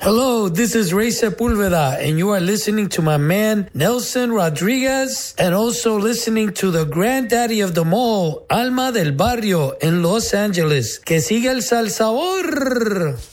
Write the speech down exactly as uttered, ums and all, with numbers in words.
Hello, this is Ray Sepulveda, and you are listening to my man Nelson Rodriguez, and also listening to the granddaddy of them all, Alma del Barrio in Los Angeles. Que siga el salsabor.